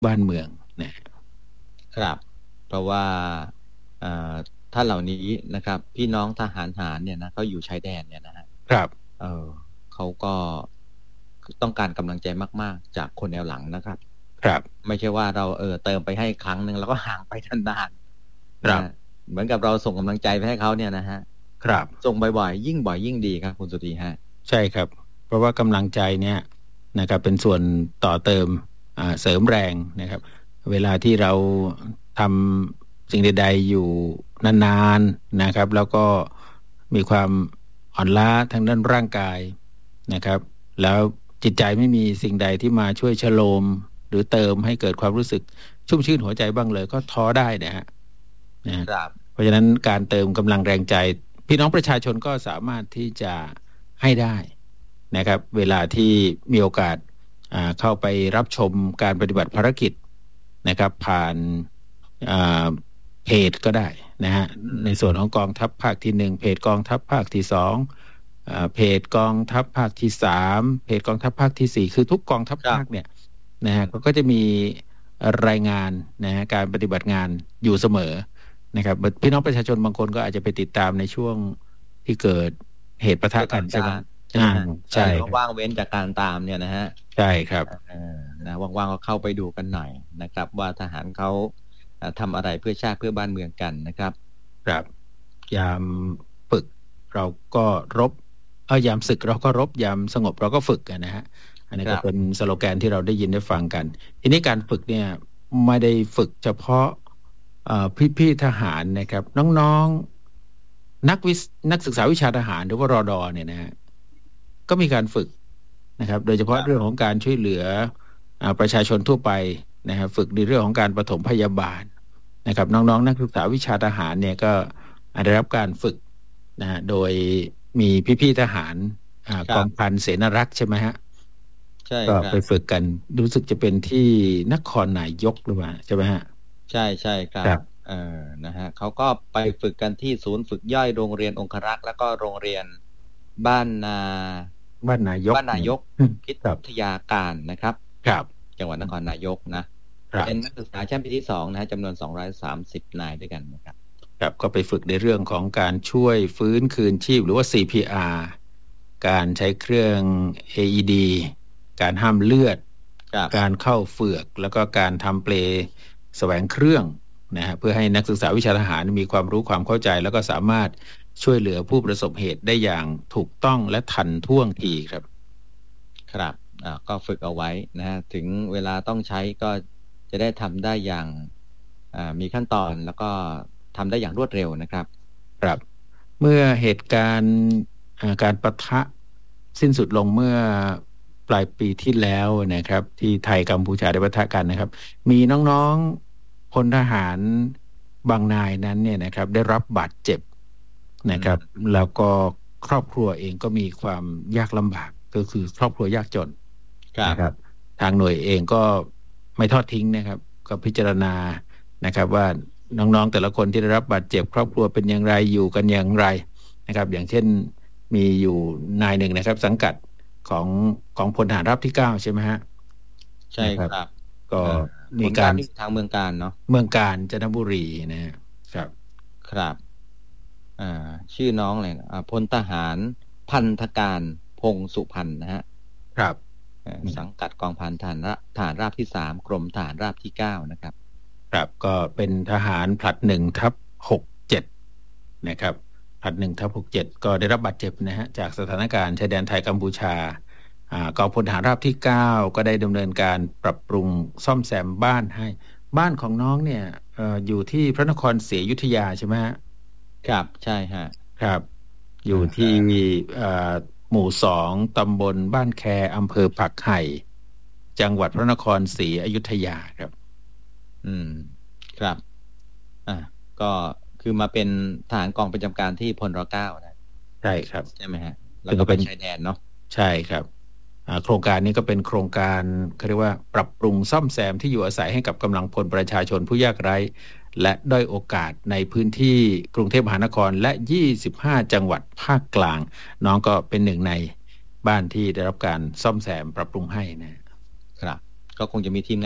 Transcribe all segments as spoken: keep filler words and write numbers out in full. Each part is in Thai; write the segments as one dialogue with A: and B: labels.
A: บ้านเมืองนะครับ
B: เพราะว่าท่านเหล่านี้นะครับพี่น้องทหารหารเนี่ยนะเขาอยู่ชายแดนเนี่ยนะฮะ
A: ครับ
B: เออเขาก็ต้องการกำลังใจมากๆจากคนแนวหลังนะครับ
A: ครับ
B: ไม่ใช่ว่าเราเออเติมไปให้ครั้งหนึ่งแล้วก็ห่างไปนานๆ
A: ครับ
B: เหมือนกับเราส่งกำลังใจไปให้เขาเนี่ยนะฮะ
A: ครับ
B: ส่งบ่อยๆยิ่งบ่อยยิ่งดีครับคุณสุธีฮะ
A: ใช่ครับเพราะว่ากำลังใจเนี่ยนะครับเป็นส่วนต่อเติมเสริมแรงนะครับเวลาที่เราทำสิ่งใดๆอยู่นานๆนะครับแล้วก็มีความอ่อนล้าทางด้านร่างกายนะครับแล้วจิตใจไม่มีสิ่งใดที่มาช่วยชโลมหรือเติมให้เกิดความรู้สึกชุ่มชื่นหัวใจบ้างเลยก็ท้อได้นะฮะนะครับเพราะฉะนั้นการเติมกำลังแรงใจพี่น้องประชาชนก็สามารถที่จะให้ได้นะครับเวลาที่มีโอกาสเข้าไปรับชมการปฏิบัติภารกิจนะครับผ่านเพจก็ได้นะฮะในส่วนของกองทัพภาคที่หนึ่งเพจกองทัพภาคที่สองเพจกองทัพภาคที่สามเพจกองทัพภาคที่สี่คือทุกกองทัพภาคเนี่ยนะฮะก็จะมีรายงานนะฮะการปฏิบัติงานอยู่เสมอนะครับพี่น้องประชาชนบางคนก็อาจจะไปติดตามในช่วงที่เกิดเหตุปะทะกันใช่ไหมอ่าใช่
B: ว่างเว้นจากการตามเนี่ยนะฮะ
A: ใช่ครับ
B: นะว่างๆก็เข้าไปดูกันหน่อยนะครับว่าทหารเขาทำอะไรเพื่อชาติเพื่อบ้านเมืองกันนะครับ
A: ครับยามฝึกเราก็รบเออยามศึกเราก็รบยามสงบเราก็ฝึกกันนะฮะอันนี้ก็เป็นสโลแกนที่เราได้ยินได้ฟังกันทีนี้การฝึกเนี่ยไม่ได้ฝึกเฉพาะพี่ๆทหารนะครับน้องๆนักวินักศึกษาวิชาทหารหรือว่ารดเนี่ยนะฮะก็มีการฝึกนะครับโดยเฉพาะเรื่องของการช่วยเหลือประชาชนทั่วไปนะครับฝึกในเรื่องของการปฐมพยาบาลนะครับน้องๆนักศึกษาวิชาทหารเนี่ยก็ได้รับการฝึกนะฮะโดยมีพี่ๆทหารกองพันเสนารักษ์ใช่ไหมฮะ
B: ใช่
A: ก็ไปฝึกกันรู้สึกจะเป็นที่นครนายกหรือเปล่าใช่ไหมฮะ
B: ใช่ใช่ครับเออนะฮะเขาก็ไปฝึกกันที่ศูนย์ฝึกย่อยโรงเรียนองครักษ์แล้วก็โรงเรียนบ้านนา
A: บ้านนายก
B: บ้านนายกพิทยาการนะครับ
A: ครับ
B: จังหวัดนครนายกนะเป็นนักศึกษาชั้นปีที่สองนะฮะจำนวนสองร้อยสามสิบนายด้วยกันนะครับ
A: ครับก็ไปฝึกในเรื่องของการช่วยฟื้นคืนชีพหรือว่า ซี พี อาร์ การใช้เครื่อง เอ อี ดี การห้ามเลือดการเข้าเฝือกแล้วก็การทำเปลแสวงเครื่องนะฮะเพื่อให้นักศึกษาวิชาทหารมีความรู้ความเข้าใจแล้วก็สามารถช่วยเหลือผู้ประสบเหตุได้อย่างถูกต้องและทันท่วงทีครับ
B: ครับอ่าก็ฝึกเอาไว้นะฮะถึงเวลาต้องใช้ก็จะได้ทำได้อย่างอ่ามีขั้นตอนแล้วก็ทำได้อย่างรวดเร็วนะครับ
A: ครับเมื่อเหตุการณ์การปะทะสิ้นสุดลงเมื่อปลายปีที่แล้วนะครับที่ไทยกัมพูชาได้ปะทะกันนะครับมีน้องๆพลทหารบางนายนั้นเนี่ยนะครับได้รับบาดเจ็บนะครับแล้วก็ครอบครัวเองก็มีความยากลำบากก็คือครอบครัวยากจนนะครับทางหน่วยเองก็ไม่ทอดทิ้งนะครับก็พิจารณานะครับว่าน้องๆแต่ละคนที่ได้รับบาดเจ็บครอบครัวเป็นอย่างไรอยู่กันอย่างไรนะครับอย่างเช่นมีอยู่นายหนึ่งนะครับสังกัดของของพลทหารราบที่เก้าใช่ไหมฮะ
B: ใช่ครับ
A: ก็มีการ
B: ทางเมืองการเนาะ
A: เมืองการจันทบุรีนะครับ
B: ครับอ่าชื่อน้องอะไรนะพลทหารพันธการพงสุพรรณนะฮะ
A: ครับ
B: สังกัดกองพันทหารทหารราบที่สามกรมทหารราบที่เก้านะครับ
A: ครับก็เป็นทหารผลัดหนึ่งทับหกเจ็ดนะครับผลัดหนึ่งทับหกเจ็ดก็ได้รับบาดเจ็บนะฮะจากสถานการณ์ชายแดนไทยกัมพูชากองพลทหารราบที่เก้าก็ได้ดำเนินการปรับปรุงซ่อมแซมบ้านให้บ้านของน้องเนี่ยเอ่ออยู่ที่พระนครศรีอยุธยาใช่ไหมฮะ
B: ครับใช่ฮะ
A: ครับอยู่ที่หมู่สองตำบลบ้านแคอำเภอผักไห่จังหวัดพระนครศรีอยุธยาครับ
B: อืมครับอ่าก็คือมาเป็นทหารกองประจำการที่พลรเก้านะ
A: ใช่ครับ
B: ใช่ไหมฮะแล้วก็เป็นชายแดนเนาะ
A: ใช่ครับโครงการนี้ก็เป็นโครงการเขาเรียกว่าปรับปรุงซ่อมแซมที่อยู่อาศัยให้กับกำลังพลประชาชนผู้ยากไร้และด้อยโอกาสในพื้นที่กรุงเทพมหานครและยี่สิบห้าจังหวัดภาคกลางน้องก็เป็นหนึ่งในบ้านที่ได้รับการซ่อมแซมปรับปรุงให้นะครับ
B: ก็คงจะมีทีมงานไป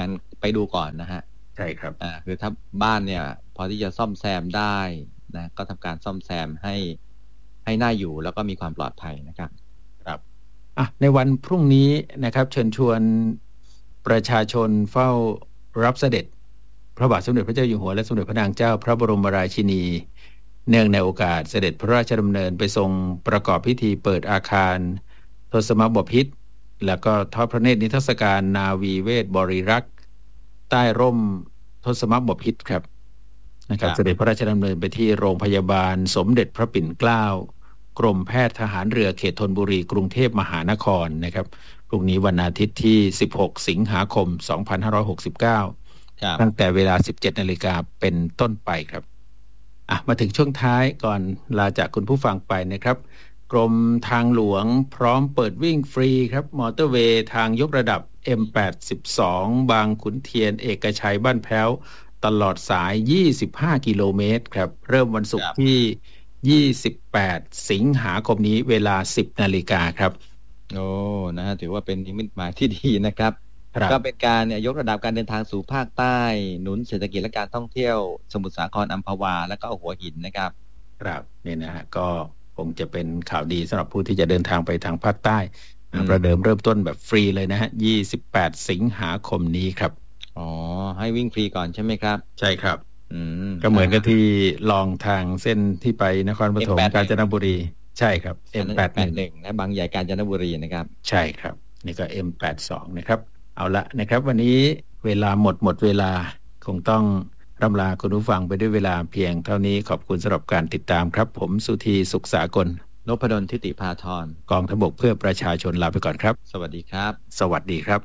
B: ไปดูก่อนนะฮะ
A: ใช่ครับ
B: อ่าคือถ้าบ้านเนี่ยพอที่จะซ่อมแซมได้นะก็ทำการซ่อมแซมให้ให้น่าอยู่แล้วก็มีความปลอดภัยนะครับ
A: ครับอ่ะในวันพรุ่งนี้นะครับเชิญชวนประชาชนเฝ้ารับเสด็จพระบาทสมเด็จพระเจ้าอยู่หัวและสมเด็จพระนางเจ้าพระบรมราชินีเนื่องในโอกาสเสด็จพระราชดำเนินไปทรงประกอบพิธีเปิดอาคารทศมบพิตรแล้วก็ทอดพระเนตรนิทรรศการนาวีเวทบริรักษ์ใต้ร่มทศมบพิตรครับนะครับเสด็จพระราชดำเนินไปที่โรงพยาบาลสมเด็จพระปิ่นเกล้ากรมแพทย์ทหารเรือเขตธนบุรีกรุงเทพมหานครนะครับพรุ่งนี้วันอาทิตย์ที่สิบหกสิงหาคมสองพันห้าร้อยหกสิบเก้าตั้งแต่เวลา สิบเจ็ดนาฬิกาเป็นต้นไปครับอ่ะมาถึงช่วงท้ายก่อนลาจากคุณผู้ฟังไปนะครับกรมทางหลวงพร้อมเปิดวิ่งฟรีครับมอเตอร์เวย์ทางยกระดับ เอ็ม แปดสิบสอง บางขุนเทียนเอกชัยบ้านแพ้วตลอดสายยี่สิบห้ากิโลเมตรครับเริ่มวันศุกร์ที่ยี่สิบแปดสิงหาคมนี้เวลา สิบนาฬิกาครับ
B: โอ้นะฮะถือว่าเป็นนิมิตหมายที่ดีนะครับก็เป็นการเนี่ยยกระดับการเดินทางสู่ภาคใต้หนุนเศรษฐกิจและการท่องเที่ยวสมุทรสาครอัมพวาและก็หัวหินนะครับ
A: ครับนี่นะฮะก็คงจะเป็นข่าวดีสำหรับผู้ที่จะเดินทางไปทางภาคใต้ประเดิมเริ่มต้นแบบฟรีเลยนะฮะยี่สิบแปดสิงหาคมนี้ครับ
B: อ๋อให้วิ่งฟรีก่อนใช่ไหมครับ
A: ใช่ครับก็เหมือนกับที่ลองทางเส้นที่ไปนครปฐมกาญจนบุรีใช่ครับ เอ็ม แปดสิบเอ็ด
B: และบางใหญ่กาญจนบุรีนะครับ
A: ใช่ครับนี่ก็ เอ็ม แปดสิบสอง นะครับเอาละนะครับวันนี้เวลาหมดหมดเวลาคงต้องร่ำลาคุณผู้ฟังไปด้วยเวลาเพียงเท่านี้ขอบคุณสำหรับการติดตามครับผมสุธีสุขสากล
B: นพดลทิติภาธร
A: กองทพบกเพื่อประชาชนลาไปก่อนครับ
B: สวัสดีครับ
A: สวัสดีครับ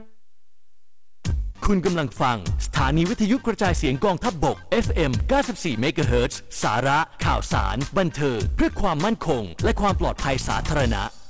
C: คุณกำลังฟังสถานีวิทยุกระจายเสียงกองทัพบก เอฟ เอ็ม เก้าสิบสี่ เมกะเฮิรตซ์ สาระข่าวสารบันเทิงเพื่อความมั่นคงและความปลอดภัยสาธารณะ